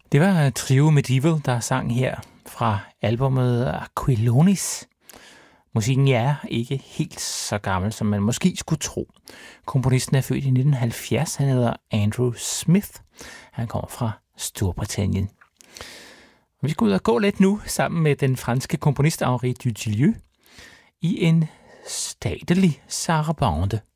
Det var Trio Medieval, der sang her fra albumet Aquilonis. Musikken er ikke helt så gammel, som man måske skulle tro. Komponisten er født i 1970. Han hedder Andrew Smith. Han kommer fra Storbritannien. Vi skal ud og gå lidt nu sammen med den franske komponist Henri Dutilleux i en statelig sarabande.